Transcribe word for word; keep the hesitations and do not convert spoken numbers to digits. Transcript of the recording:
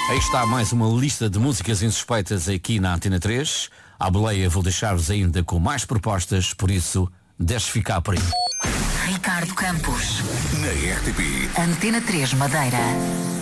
Aí está mais uma lista de músicas insuspeitas aqui na Antena três. À boleia vou deixar-vos ainda com mais propostas, por isso, deixe ficar por aí. Ricardo Campos, Na R T P. Antena três Madeira.